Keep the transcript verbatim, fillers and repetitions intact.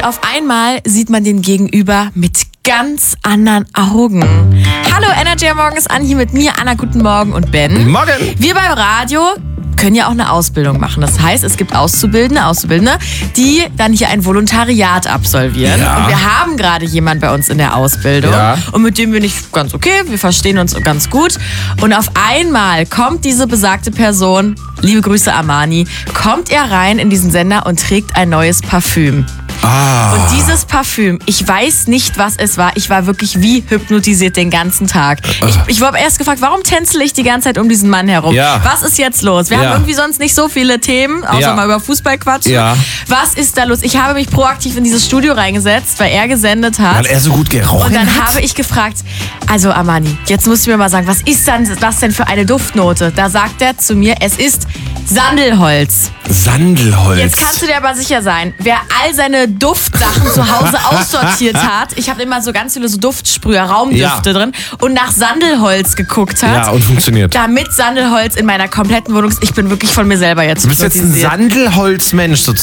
Und auf einmal sieht man den Gegenüber mit ganz anderen Augen. Hallo, Energy am Morgen ist an, hier mit mir, Anna, guten Morgen und Ben. Morgen. Wir beim Radio können ja auch eine Ausbildung machen. Das heißt, es gibt Auszubildende, Auszubildende, die dann hier ein Volontariat absolvieren. Ja. Und wir haben gerade jemanden bei uns in der Ausbildung. Ja. Und mit dem bin ich ganz okay, wir verstehen uns ganz gut. Und auf einmal kommt diese besagte Person, liebe Grüße Armani, kommt er rein in diesen Sender und trägt ein neues Parfüm. Ah. Und dieses Parfüm, ich weiß nicht, was es war. Ich war wirklich wie hypnotisiert den ganzen Tag. Ich, ich habe erst gefragt, warum tänzle ich die ganze Zeit um diesen Mann herum? Ja. Was ist jetzt los? Wir Ja. haben irgendwie sonst nicht so viele Themen, außer Ja. mal über Fußball quatschen. Ja. Was ist da los? Ich habe mich proaktiv in dieses Studio reingesetzt, weil er gesendet hat. Weil er so gut gerochen Und dann hat? habe ich gefragt, also Armani, jetzt musst du mir mal sagen, was ist denn, das denn für eine Duftnote? Da sagt er zu mir, es ist Sandelholz. Sandelholz. Jetzt kannst du dir aber sicher sein, wer all seine Duftsachen zu Hause aussortiert hat, ich habe immer so ganz viele so Duftsprüher, Raumdüfte Ja. drin und nach Sandelholz geguckt hat. Ja, und funktioniert. Damit Sandelholz in meiner kompletten Wohnung ist. Ich bin wirklich von mir selber jetzt Du bist jetzt ein hypnotisiert. Sandelholzmensch sozusagen.